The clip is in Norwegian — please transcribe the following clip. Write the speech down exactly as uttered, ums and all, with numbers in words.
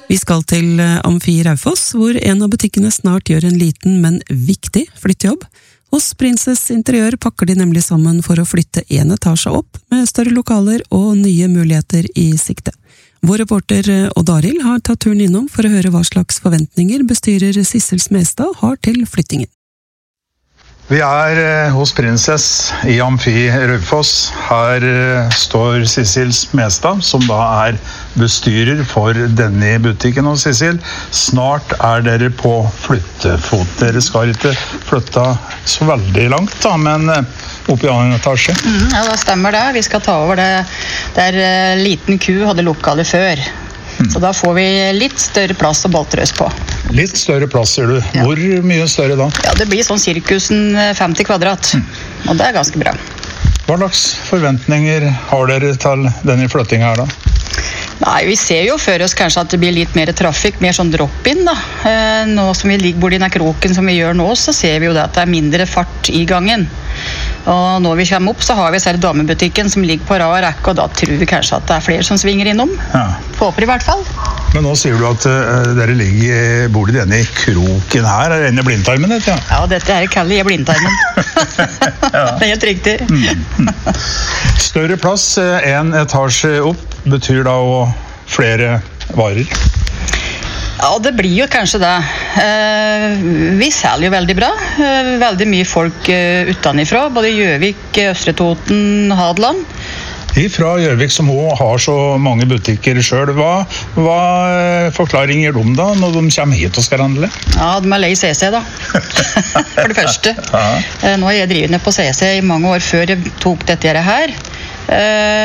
Vi skal til Amfi Raufoss, hvor en av butikkene snart gjør en liten, men viktig flyttejobb. Hos Princess Interiør pakker de nemlig sammen for å flytte en etasje opp, med større lokaler og nye muligheter i sikte. Vår reporter Odd Arild har tatt turen innom for å høre hva slags forventninger bestyrer Sissel Smestad har til flyttingen. Vi er hos Princess i Amfi Raufoss. Her står Sissel Smestad, som da er bestyrer for denne butikken. Og Sissel, snart er dere på flyttefot. Dere skal ikke flytte så veldig langt, da, men opp i annen etasje. Mm, ja, det stemmer det. Vi skal ta over det der liten ku hadde lokalet før. Mm. Så da får vi litt større plass å boltre oss på. Litt større plass, sier du. Ja. Hvor mye større da? Ja, det blir sånn sirkusen femti kvadrat. Mm. Og det er ganske bra. Hva slags forventninger har dere til denne flyttingen her da? Nei, vi ser jo for oss kanskje at det blir litt mer trafikk, mer sånn drop-in da. Nå som vi ligger borti denne kroken som vi gjør nå, så ser vi jo det at det er mindre fart i gangen. Og når vi kommer opp, så har vi selv damebutikken som ligger på rad og rekke, og da tror vi kanskje at det er flere som svinger innom. Ja. Håper i hvert fall. Men nå sier du at uh, dere ligger bor i denne kroken her. Er det denne blindtarmen, dette? Ja, ja dette er kaller jeg blindtarmen. Ja. Det er helt riktig. Mm. Større plass, en etasje opp, betyr da å flere varer? Ja, det blir jo kanskje det. Vi selger jo veldig bra. Veldig mye folk utenifra, både Gjøvik, Østre Toten, Hadeland. Ifra Gjøvik som også har så mange butikker selv, hva, hva forklaring gir de da når de kommer hit og skal handle? Ja, de er lei C C da. For det første. Ja. Nå har jeg drevet ned på C C i mange år før jeg tok dette her.